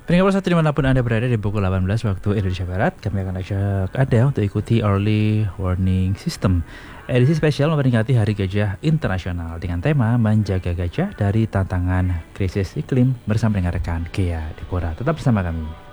Pendengar satu dimanapun Anda berada di pukul 18 waktu Indonesia Barat, kami akan ajak Anda untuk ikuti Early Warning System, edisi spesial memperingati Hari Gajah Internasional dengan tema Menjaga Gajah dari Tantangan Krisis Iklim bersama dengan rekan Gea Dipora. Tetap bersama kami.